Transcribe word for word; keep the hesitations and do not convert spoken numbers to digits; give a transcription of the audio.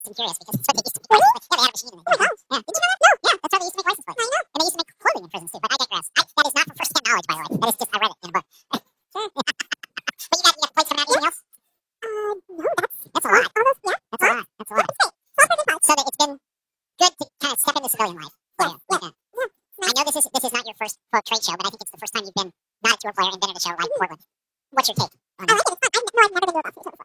I'm curious because it's what they used to make license plates. Yeah, they had a machine in it. Oh my gosh. Yeah. Did you know that? No. Yeah, that's how they used to make license plates. I know. And they used to make clothing in prisons too. But I digress. I, that is not from first-hand knowledge, by the way. That is just I read it in a book. Sure. But you got you got plates coming out. Anything else? Uh, no. That's that's a lot. Almost. Yeah. That's a lot. That's a lot. So that it's been good to kind of step into civilian life. Yeah. Yeah. yeah. yeah. I know this is this is not your first quote trade show, but I think it's the first time you've been not a tour player and been at a show like Portland. What's your take on that? I like it. It's fun. I've, no, I've never been to a Boston show before.